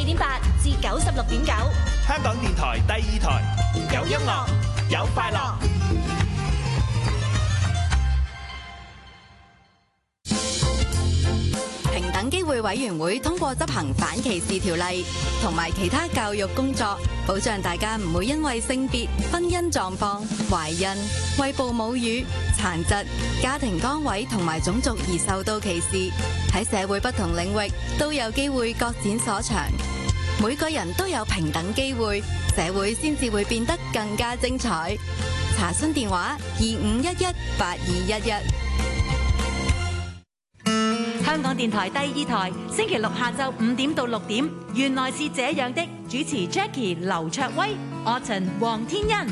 94.8至96.9， 香港電台第二台，有音樂，有快樂。 平等機會委員會通過執行反歧視條例同埋其他教育工作，保障大家唔會因為性別、婚姻狀況、懷孕、餵哺母乳、殘疾、家庭崗位同埋種族而受到歧視。喺社會不同領域都有機會各展所長。每個人都有平等機會，社會先至會變得更加精彩。查詢電話25118211。 香港電台第二台，星期六下晝5點到6點，原來是這樣的，主持 Jackie 劉卓威、Autumn 黃天恩。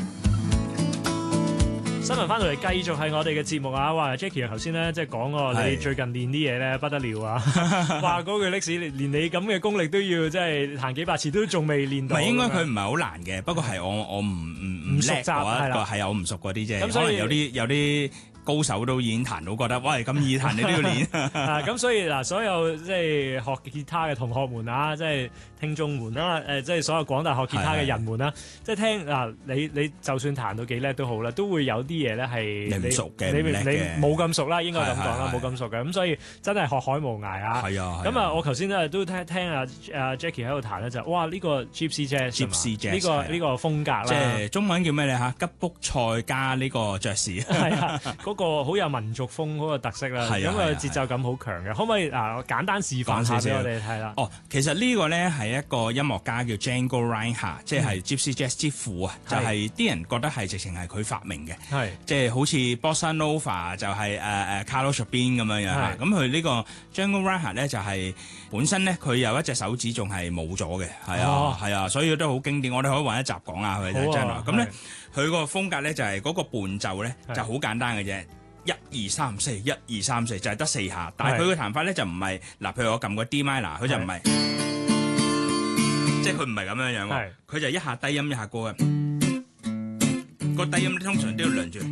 新聞翻到嚟，繼續係我哋嘅節目啊！哇 Jackie 頭先咧即係講喎，你最近練啲嘢咧不得了啊！話嗰句歷史，連你咁嘅功力都要即係行幾百次都仲未練到。 唔係應該佢唔係好難嘅，不過係我唔熟習係啦，係我唔熟嗰啲啫。咁所以有啲高手都已經彈到，覺得喂咁易彈，你都要練。 咁所以嗱，所有即係學吉他嘅同學們啊，即係聽眾們啦，即係所有廣大學吉他嘅人們啦，即係聽嗱，你就算彈到幾叻都好啦，都會有啲嘢咧係你唔熟嘅， 你冇咁熟啦，應該咁講啦，冇咁熟嘅，咁所以真係學海無涯啊！ 係啊， 咁啊，我頭先咧都聽阿 Jackie 喺度彈咧，就哇呢個 Gypsy Jazz 呢個風格啦， 即係中文叫咩咧嚇？吉卜賽加呢個爵士， 係啊，嗰個好有民族風嗰個特色啦，咁個節奏感好強嘅，可唔可以簡單示範下俾我哋睇啦？ 哦，其實呢個咧係一個音樂家叫 Django Reinhardt，即係 Gypsy Jazz 之父啊，就係啲人覺得係直情係佢發明嘅，即係好似 Bossa Nova 就係Carlos Jobim 咁樣樣。咁佢呢個 Django Reinhardt 咧就係本身咧佢有一隻手指仲係冇咗嘅，係啊，所以都好經典。我哋可以揾一集講下佢就將來。咁咧佢個風格咧就係嗰個伴奏咧就好簡單嘅啫。1 2 3 4 1 2 3 4就係得4下，但係佢嘅彈法咧就唔係嗱，譬如我撳個 D minor，佢就唔係，即係佢唔係咁樣樣喎，佢就一下低音一下高音，個低音通常都要量住。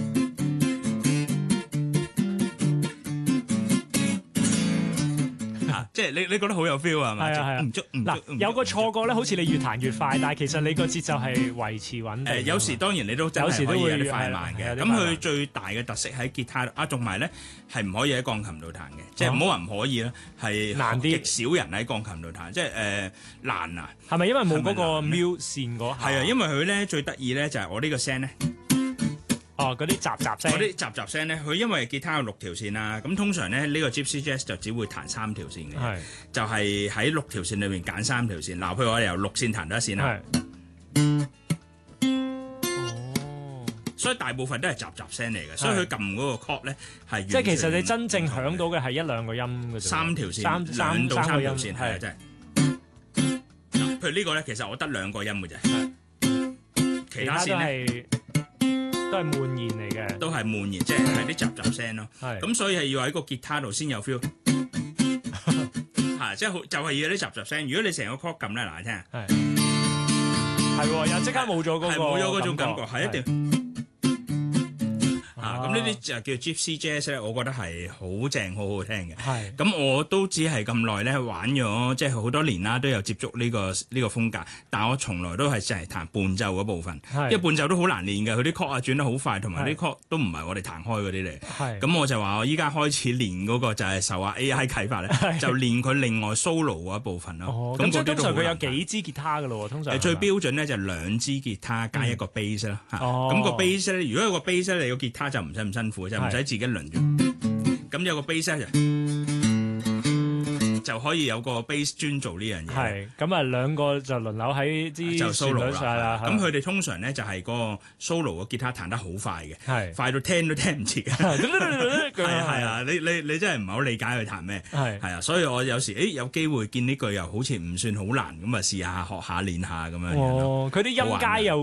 即係你覺得好有 feel 啊？係咪？係啊。 嗱，有個錯覺咧，好似你越彈越快，但係其實你個節奏係維持穩定。 有時當然你都有時都會有啲快慢嘅。咁佢最大嘅特色喺吉他啊，同埋咧係唔可以喺鋼琴度彈嘅，即係唔好話唔可以啦，係難啲。極少人喺鋼琴度彈，即係難啊。 係咪因為冇嗰個 mute 線嗰下？ 係啊，因為佢咧最得意咧就係我呢個聲咧。 哦，嗰啲雜聲， 嗰啲雜聲咧，佢因為吉他有6條線啦，咁通常咧呢個 Gypsy Jazz 就只會彈3條線嘅，就係喺6條線裏面揀3條線。嗱，譬如我哋由6線彈到1線啦，所以大部分都係雜聲嚟嘅，所以佢撳嗰個 chord 咧係即係其實你真正響到嘅係1、2個音嘅啫 ，3條線，2到3條線係啊，真係。譬如呢個咧，其實我得2個音嘅啫，其他線咧。 都係悶弦嚟嘅， 都係悶弦，即係啲雜聲咯。咁所以係要喺個吉他度先有 feel，即係就係要啲雜聲。如果你成個 chord 撳咧，嗱你聽， 係又即刻冇咗嗰個， 係冇咗嗰種感覺，係一定。咁呢啲就叫 Gypsy Jazz 咧，我覺得係好正，好好聽嘅。咁我都只係咁耐咧玩咗，即係好多年啦，都有接觸呢個風格。但係我從來都係淨係彈伴奏嗰部分，因為伴奏都好難練嘅。佢啲 chord 啊轉得好快，同埋啲 chord 都唔係我哋彈開嗰啲嚟。咁我就話我依家開始練嗰個就係受下 AI 啟發咧，就練佢另外 solo 嗰一部分咯。 咁通常佢有幾支吉他㗎咯？通常最標準咧就2支吉他加一個 bass 啦。咁個 bass 咧，如果有個 bass 咧，你個吉他就唔使咁辛苦，就唔使自己輪住。咁有個 bass 就可以有個 bass 專做呢樣嘢。 係咁啊，2個就輪流喺啲就 solo 啦。 咁佢哋通常咧就係個 solo 個吉他彈得好快嘅，快到聽都聽唔切嘅。係啊，你真係唔係好理解佢彈咩？係啊，所以我有時有機會見呢句又好似唔算好難，咁啊試下學下練下咁樣。 佢啲音階又